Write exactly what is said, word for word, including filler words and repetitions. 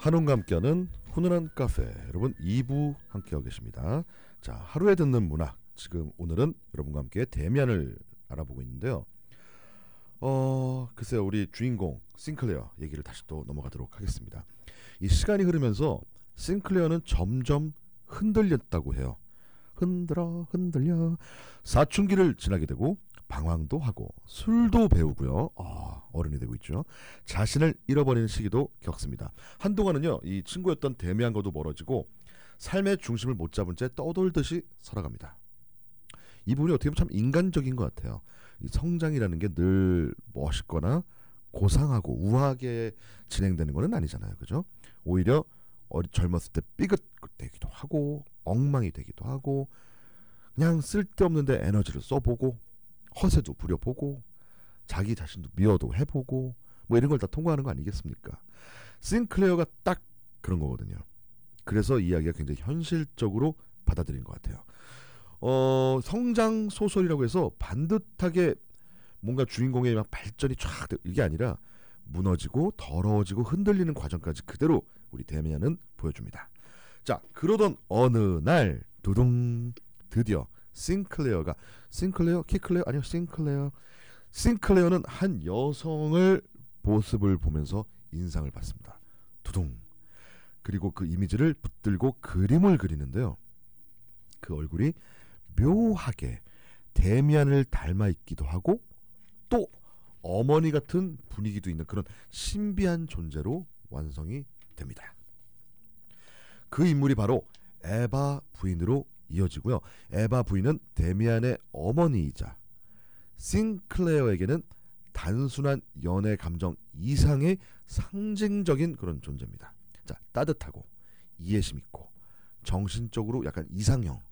한웅과 함께하는 훈훈한 카페, 여러분 이 부 함께하고 계십니다. 자, 하루에 듣는 문학, 지금 오늘은 여러분과 함께 데미안을 알아보고 있는데요. 어 글쎄요, 우리 주인공 싱클레어 얘기를 다시 또 넘어가도록 하겠습니다. 이 시간이 흐르면서 싱클레어는 점점 흔들렸다고 해요. 흔들어 흔들려 사춘기를 지나게 되고 방황도 하고 술도 배우고요. 아, 어른이 되고 있죠. 자신을 잃어버리는 시기도 겪습니다. 한동안은요, 이 친구였던 데미안과도 멀어지고 삶의 중심을 못 잡은 채 떠돌듯이 살아갑니다. 이분이 어떻게 보면 참 인간적인 것 같아요. 이 성장이라는 게 늘 멋있거나 고상하고 우아하게 진행되는 건 아니잖아요. 그죠? 오히려 어리 젊었을 때 삐끗되기도 하고 엉망이 되기도 하고 그냥 쓸데없는데 에너지를 써보고 허세도 부려보고 자기 자신도 미워도 해보고 뭐 이런 걸 다 통과하는 거 아니겠습니까? 싱클레어가 딱 그런 거거든요. 그래서 이야기가 굉장히 현실적으로 받아들인 것 같아요. 어, 성장 소설이라고 해서 반듯하게 뭔가 주인공의 막 발전이 쫙 이게 아니라 무너지고 더러워지고 흔들리는 과정까지 그대로 우리 데미안은 보여줍니다. 자, 그러던 어느 날 두둥 드디어 싱클레어가 싱클레어? 키클레어? 아니요, 싱클레어. 싱클레어는 한 여성을 모습을 보면서 인상을 받습니다. 두둥. 그리고 그 이미지를 붙들고 그림을 그리는데요. 그 얼굴이 묘하게 데미안을 닮아 있기도 하고 또 어머니 같은 분위기도 있는 그런 신비한 존재로 완성이 됩니다. 그 인물이 바로 에바 부인으로 이어지고요. 에바 부인은 데미안의 어머니이자 싱클레어에게는 단순한 연애 감정 이상의 상징적인 그런 존재입니다. 자, 따뜻하고 이해심 있고 정신적으로 약간 이상형,